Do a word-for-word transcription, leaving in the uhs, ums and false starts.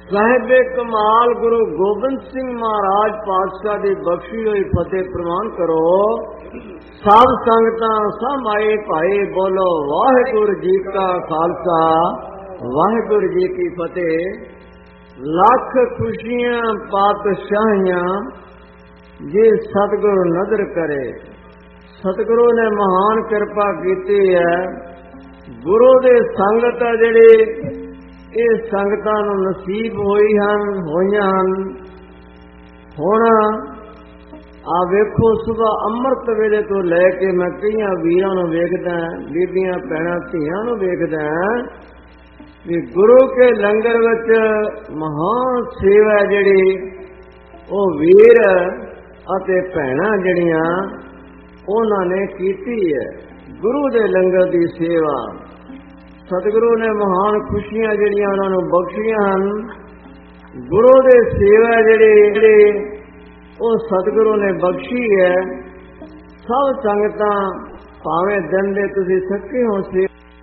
ਸਾਹਿਬੇ ਕਮਾਲ ਗੁਰੂ ਗੋਬਿੰਦ ਸਿੰਘ ਮਹਾਰਾਜ ਪਾਤਸ਼ਾਹ ਦੀ ਬਖਸ਼ੀ ਹੋਈ ਫਤਿਹ ਪ੍ਰਵਾਨ ਕਰੋ। ਸਭ ਸੰਗਤਾਂ ਸਭ ਆਏ ਭਾਈ ਬੋਲੋ ਵਾਹਿਗੁਰੂ ਜੀ ਕਾ ਖਾਲਸਾ ਵਾਹਿਗੁਰੂ ਜੀ ਕੀ ਫਤਿਹ। ਲੱਖ ਖੁਸ਼ੀਆਂ ਪਾਤਸ਼ਾਹੀਆਂ ਜੇ ਸਤਿਗੁਰੂ ਨਦਰ ਕਰੇ। ਸਤਿਗੁਰੂ ਨੇ ਮਹਾਨ ਕਿਰਪਾ ਕੀਤੀ ਹੈ। ਗੁਰੂ ਦੇ ਸੰਗਤ ਆ ਜਿਹੜੇ ਇਹ ਸੰਗਤਾਂ ਨੂੰ ਨਸੀਬ ਹੋਈ ਹਨ ਹੋਈਆਂ ਹਨ। ਹੁਣ ਆ ਵੇਖੋ ਸੁਬਹ ਅੰਮ੍ਰਿਤ ਵੇਲੇ ਤੋਂ ਲੈ ਕੇ ਮੈਂ ਕਈਆਂ ਵੀਰਾਂ ਨੂੰ ਵੇਖਦਾ, ਬੀਬੀਆਂ ਭੈਣਾਂ ਧੀਆਂ ਨੂੰ ਵੇਖਦਾ ਵੀ ਗੁਰੂ ਕੇ ਲੰਗਰ ਵਿੱਚ ਮਹਾਨ ਸੇਵਾ ਜਿਹੜੀ ਉਹ ਵੀਰ ਅਤੇ ਭੈਣਾਂ ਜਿਹੜੀਆਂ ਉਹਨਾਂ ਨੇ ਕੀਤੀ ਹੈ। ਗੁਰੂ ਦੇ ਲੰਗਰ ਦੀ ਸੇਵਾ ਸਤਿਗੁਰੂ ਨੇ ਮਹਾਨ ਖੁਸ਼ੀਆਂ ਜਿਹੜੀਆਂ ਉਹਨਾਂ ਨੂੰ ਬਖਸ਼ੀਆਂ ਹਨ। ਗੁਰੂ ਦੇ ਸੇਵਾ ਜਿਹੜੇ ਉਹ ਸਤਿਗੁਰੂ ਨੇ ਬਖਸ਼ੀ ਹੈ। ਸਭ ਸੰਗਤਾਂ ਭਾਵੇਂ ਦਿਨ ਦੇ ਤੁਸੀਂ ਥੱਕੇ ਹੋ ਸੇ